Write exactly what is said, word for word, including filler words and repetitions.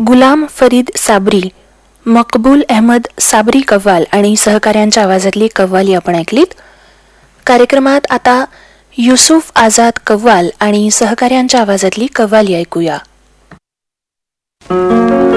गुलाम फरीद साबरी, मकबूल अहमद साबरी कव्वाल आणि सहकाऱ्यांच्या आवाजातली कव्वाली आपण ऐकलीत. कार्यक्रमात आता युसुफ आझाद कव्वाल आणि सहकाऱ्यांच्या आवाजातली कव्वाली ऐकूया.